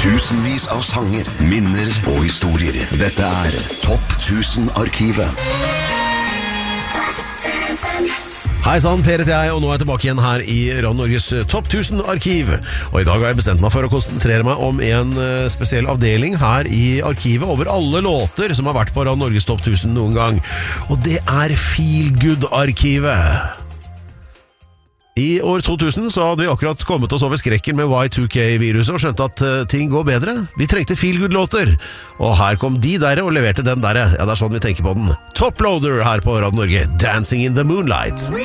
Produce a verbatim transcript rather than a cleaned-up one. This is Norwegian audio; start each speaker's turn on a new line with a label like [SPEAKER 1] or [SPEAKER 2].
[SPEAKER 1] Tusenvis av sanger, minner og historier. Dette er Topp tusen-arkivet.
[SPEAKER 2] Hei sann, Per heter jeg, og nå er jeg tilbake igjen her i Radio Norges Topp tusen-arkiv. Og i dag har jeg bestemt meg for å konsentrere meg om en uh, spesiell avdeling her i arkivet over alle låter som har vært på Radio Norges Topp tusen noen gang. Og det er Feel Good-arkivet. I år to tusen så hadde vi akkurat kommet oss over skrekken med Y to K-viruset og skjønte at uh, ting går bedre. Vi trengte Feel Good-låter. Og her kom de der og leverte den der. Ja, det er sånn vi tenker på den. Top Loader her på Radio Norge. Dancing in the Moonlight.